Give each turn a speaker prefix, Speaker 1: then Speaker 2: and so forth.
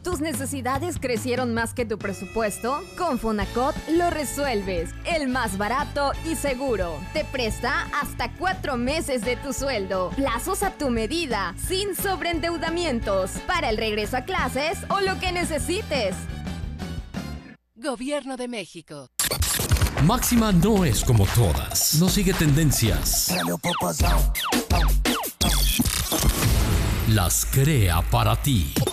Speaker 1: ¿Tus necesidades crecieron más que tu presupuesto? Con Fonacot lo resuelves. El más barato y seguro. Te presta hasta 4 meses de tu sueldo. Plazos a tu medida, sin sobreendeudamientos. Para el regreso a clases o lo que necesites.
Speaker 2: Gobierno de México.
Speaker 3: Máxima no es como todas. No sigue tendencias. Las crea para ti.